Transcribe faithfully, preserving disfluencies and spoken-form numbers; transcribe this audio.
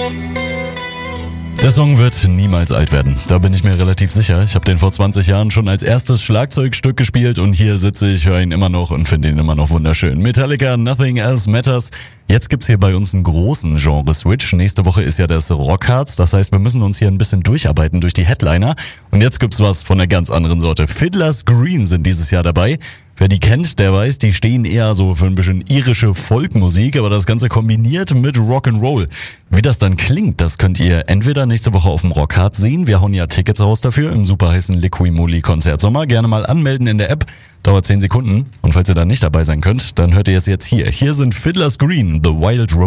Der Song wird niemals alt werden, da bin ich mir relativ sicher. Ich habe den vor zwanzig Jahren schon als erstes Schlagzeugstück gespielt und hier sitze ich, höre ihn immer noch und finde ihn immer noch wunderschön. Metallica, Nothing Else Matters. Jetzt gibt's hier bei uns einen großen Genre-Switch. Nächste Woche ist ja das Rockharz, das heißt, wir müssen uns hier ein bisschen durcharbeiten durch die Headliner. Und jetzt gibt's was von einer ganz anderen Sorte. Fiddler's Green sind dieses Jahr dabei. Wer die kennt, der weiß, die stehen eher so für ein bisschen irische Folkmusik, aber das Ganze kombiniert mit Rock'n'Roll. Wie das dann klingt, das könnt ihr entweder nächste Woche auf dem Rockharz sehen, wir hauen ja Tickets raus dafür im super heißen Liqui-Moly Konzert Sommer. Gerne mal anmelden in der App, dauert zehn Sekunden. Und falls ihr da nicht dabei sein könnt, dann hört ihr es jetzt hier. Hier sind Fiddler's Green, The Wild Rose.